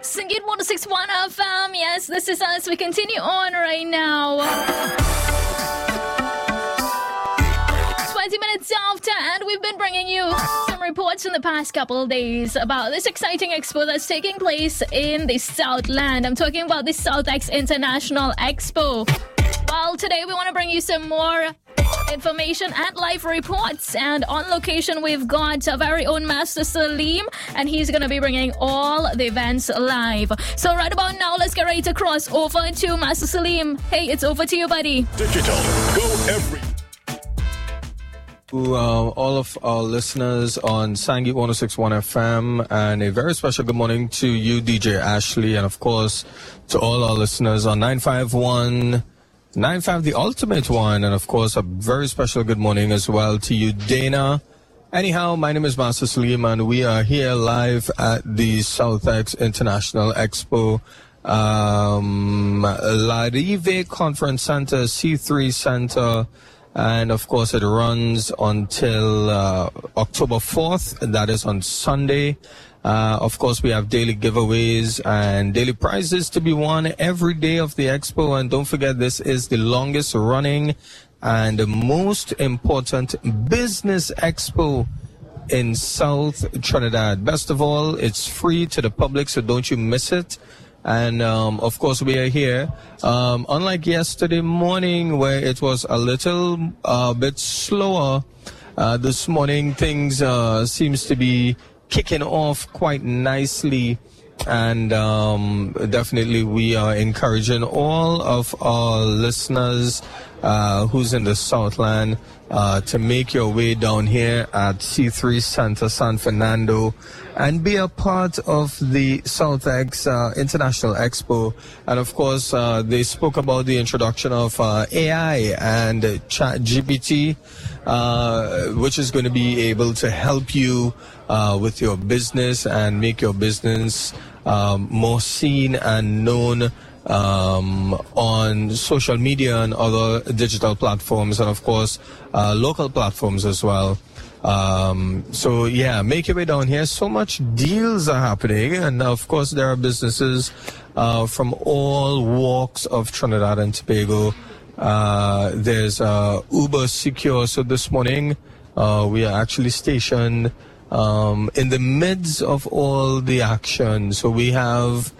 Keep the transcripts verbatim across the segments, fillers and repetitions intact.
Singit one oh six point one F M. Yes, this is us. We continue on right now. twenty minutes after, and we've been bringing you some reports in the past couple of days about this exciting expo that's taking place in the Southland. I'm talking about the Southex International Expo. Well, today we want to bring you some more information and live reports, and on location we've got our very own Master Salim, and he's going to be bringing all the events live. So right about now, let's get ready to cross over to Master Salim. Hey, it's over to you, buddy. Digital, go every. To uh, all of our listeners on Sangit one oh six point one F M, and a very special good morning to you, D J Ashley, and of course to all our listeners on nine five one nine five, the ultimate one, and of course a very special good morning as well to you, Dana. Anyhow, my name is Master Salim, and we are here live at the Southex International Expo, um, La Rive Conference Center, C three Center. And of course, it runs until uh, October fourth. That is on Sunday. Uh, of course, we have daily giveaways and daily prizes to be won every day of the expo. And don't forget, this is the longest running and the most important business expo in South Trinidad. Best of all, it's free to the public, so don't you miss it. And, um, of course, we are here. Um, unlike yesterday morning where it was a little uh, bit slower, uh, this morning things uh, seems to be kicking off quite nicely. And um, definitely we are encouraging all of our listeners uh, who's in the Southland uh, to make your way down here at C three Center San Fernando and be a part of the Southex uh, International Expo. And of course, uh, they spoke about the introduction of uh, A I and ChatGPT, uh, which is going to be able to help you uh, with your business and make your business um, more seen and known um, on social media and other digital platforms, and of course, uh, local platforms as well. Um, so yeah, make your way down here. So much deals are happening, and of course there are businesses uh, from all walks of Trinidad and Tobago. Uh, there's uh, Uber Secure. So this morning uh, we are actually stationed um, in the midst of all the action. So we have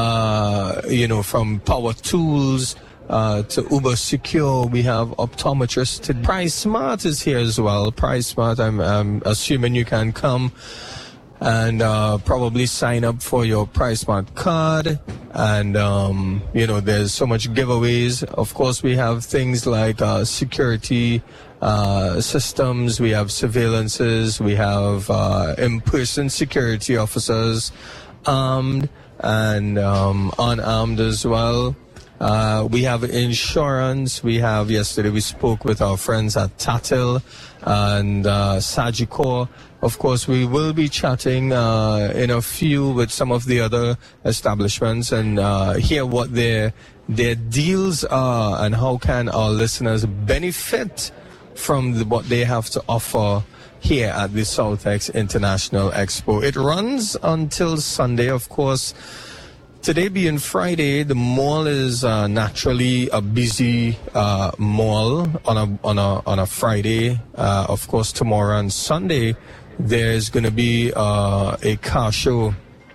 uh, you know, from Power Tools Uh, to Uber Secure, we have optometrists. To Price Smart is here as well. Price Smart, I'm, I'm assuming you can come and uh, probably sign up for your Price Smart card. And, um, you know, there's so much giveaways. Of course, we have things like uh, security uh, systems. We have surveillances. We have uh, in-person security officers, armed and um, unarmed as well. Uh, we have insurance. We have, yesterday we spoke with our friends at Tatil and uh, Sagicor. Of course, we will be chatting uh, in a few with some of the other establishments and uh, hear what their their deals are and how can our listeners benefit from the, what they have to offer here at the Southex International Expo. It runs until Sunday, of course. Today being Friday, the mall is uh, naturally a busy uh, mall on a on a on a Friday. Uh, of course, tomorrow and Sunday, there's going to be uh, a car show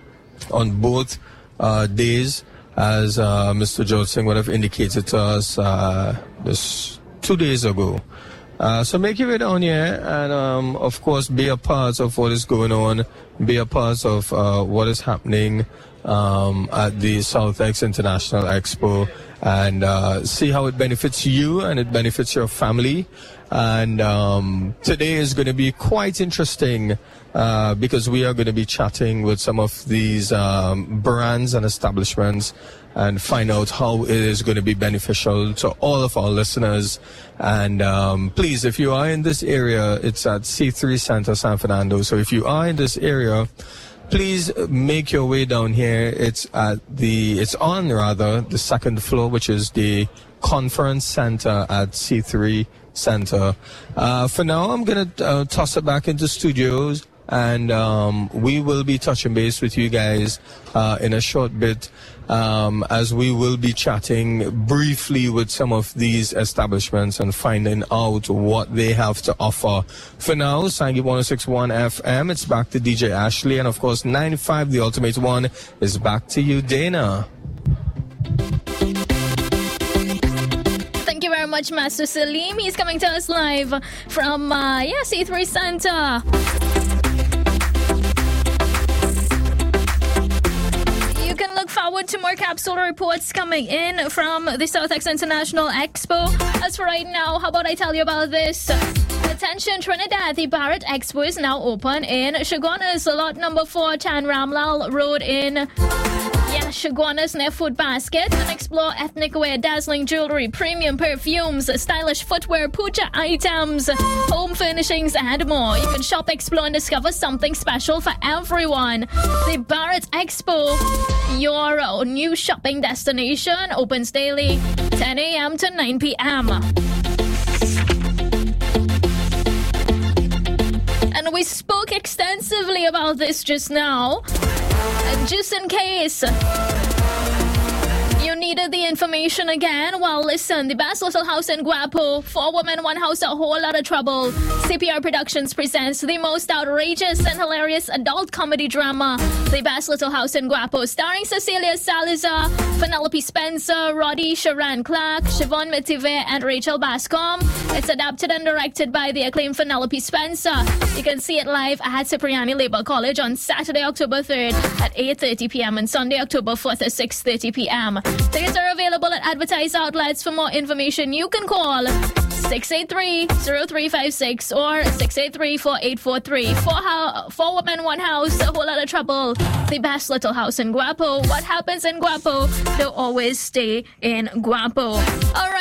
on both uh, days, as uh, Mister George Singh would have indicated to us uh, this two days ago. Uh, so make your way down here and, um, of course, be a part of what is going on, be a part of uh, what is happening um, at the Southex International Expo, and uh, see how it benefits you and it benefits your family. And um, today is going to be quite interesting uh, because we are going to be chatting with some of these um, brands and establishments and find out how it is going to be beneficial to all of our listeners. And um, please, if you are in this area, it's at C three Center San Fernando. So if you are in this area, please make your way down here. It's at the, it's on rather, the second floor, which is the conference center at C three Center. Uh, for now, I'm going to uh, toss it back into studios And um, we will be touching base with you guys uh, in a short bit, um, as we will be chatting briefly with some of these establishments and finding out what they have to offer. For now, Sangit one oh six point one F M, it's back to D J Ashley. And of course, ninety-five, the ultimate one, is back to you, Dana. Thank you very much, Master Salim. He's coming to us live from uh, yeah, C three Center. You can look forward to more capsule reports coming in from the Southex International Expo. As for right now, how about I tell you about this? Attention Trinidad, the Barrett Expo is now open in Chaguanas, lot number four, Chan Ramlal Road in yeah, Chaguanas near Food Basket, and explore ethnic wear, dazzling jewelry, premium perfumes, stylish footwear, puja items, home furnishings, and more. You can shop, explore, and discover something special for everyone. The Barrett Expo, your new shopping destination, opens daily ten a.m. to nine p.m. And we spoke extensively about this just now. And just in case you needed the information again, well, listen, the best little house in Guapo, four women, one house, a whole lot of trouble. C P R Productions presents the most outrageous and hilarious adult comedy drama, The Best Little House in Guapo, starring Cecilia Salazar, Penelope Spencer, Roddy Sharan Clark, Siobhan Metiver, and Rachel Bascom. It's adapted and directed by the acclaimed Penelope Spencer. You can see it live at Cipriani Labour College on Saturday, October third at eight thirty p.m. and Sunday, October fourth at six thirty p.m. Tickets are available at advertised outlets. For more information, you can call six eight three, zero three five six or six eight three, four eight four three. Four, ho- four women, one house, a whole lot of trouble. The best little house in Guapo. What happens in Guapo, they'll always stay in Guapo. All right.